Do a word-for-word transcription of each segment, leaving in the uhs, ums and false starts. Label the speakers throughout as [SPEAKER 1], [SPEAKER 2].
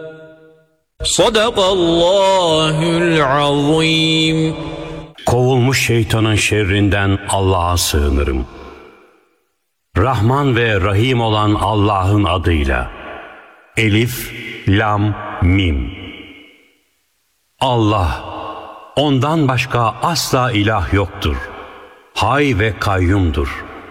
[SPEAKER 1] Sadakallahul azim.
[SPEAKER 2] Kovulmuş şeytanın şerrinden Allah'a sığınırım. Rahman ve Rahim olan Allah'ın adıyla. Elif, Lam, Mim. Allah, ondan başka asla ilah yoktur. Hay ve kayyumdur.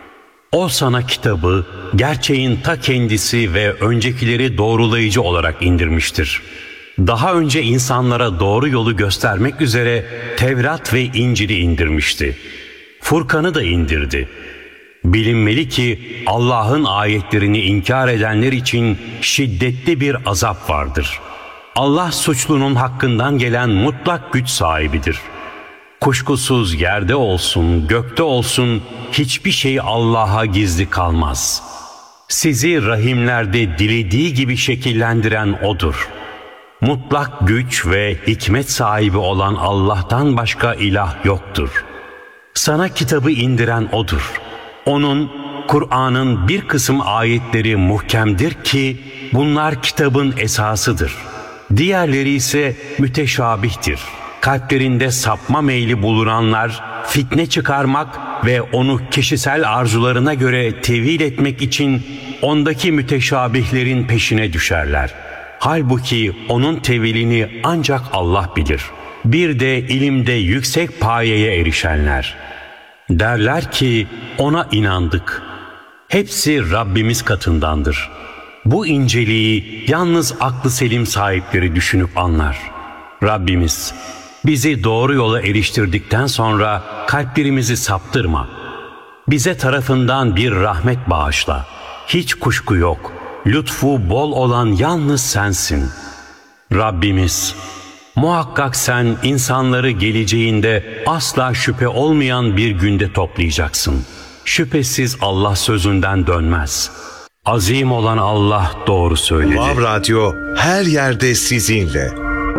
[SPEAKER 2] O sana kitabı, gerçeğin ta kendisi ve öncekileri doğrulayıcı olarak indirmiştir. Daha önce insanlara doğru yolu göstermek üzere Tevrat ve İncil'i indirmişti. Furkan'ı da indirdi. Bilinmeli ki Allah'ın ayetlerini inkar edenler için şiddetli bir azap vardır. Allah suçlunun hakkından gelen mutlak güç sahibidir. Kuşkusuz yerde olsun, gökte olsun hiçbir şey Allah'a gizli kalmaz. Sizi rahimlerde dilediği gibi şekillendiren O'dur. Mutlak güç ve hikmet sahibi olan Allah'tan başka ilah yoktur. Sana kitabı indiren O'dur. Onun, Kur'an'ın bir kısım ayetleri muhkemdir ki bunlar kitabın esasıdır. Diğerleri ise müteşabihtir. Kalplerinde sapma meyli bulunanlar fitne çıkarmak ve onu kişisel arzularına göre tevil etmek için ondaki müteşabihlerin peşine düşerler. Halbuki onun tevilini ancak Allah bilir. Bir de ilimde yüksek payeye erişenler. Derler ki ona inandık. Hepsi Rabbimiz katındandır. Bu inceliği yalnız aklı selim sahipleri düşünüp anlar. Rabbimiz, bizi doğru yola eriştirdikten sonra kalplerimizi saptırma. Bize tarafından bir rahmet bağışla. Hiç kuşku yok. Lütfu bol olan yalnız sensin. Rabbimiz, muhakkak sen insanları geleceğinde asla şüphe olmayan bir günde toplayacaksın. Şüphesiz Allah sözünden dönmez. Azim olan Allah doğru söyledi.
[SPEAKER 3] Vav Radyo her yerde sizinle.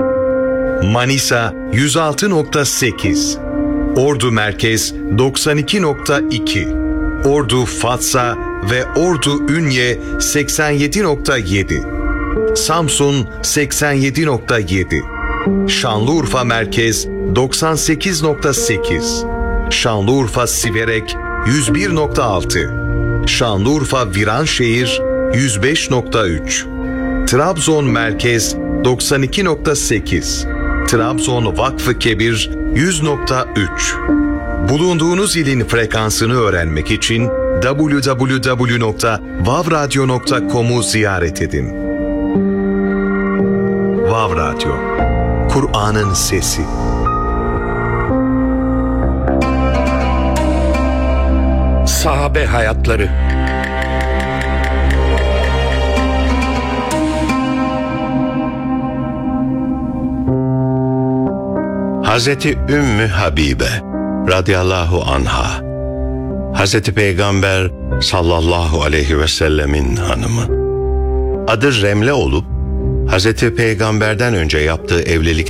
[SPEAKER 3] Manisa yüz altı nokta sekiz, Ordu Merkez doksan iki nokta iki, Ordu Fatsa ve Ordu Ünye seksen yedi nokta yedi, Samsun seksen yedi nokta yedi, Şanlıurfa Merkez doksan sekiz nokta sekiz, Şanlıurfa Siverek yüz bir nokta altı, Şanlıurfa Viranşehir yüz beş nokta üç, Trabzon Merkez doksan iki nokta sekiz, Trabzon Vakfı Kebir yüz nokta üç. Bulunduğunuz ilin frekansını öğrenmek için double-u double-u double-u nokta vav radyo nokta com'u ziyaret edin. Vav Radyo, Kur'an'ın sesi.
[SPEAKER 4] Sahabe hayatları.
[SPEAKER 5] Hazreti Ümmü Habibe radıyallahu anha, Hazreti Peygamber sallallahu aleyhi ve sellemin hanımı. Adı Remle olup Hazreti Peygamberden önce yaptığı evlilik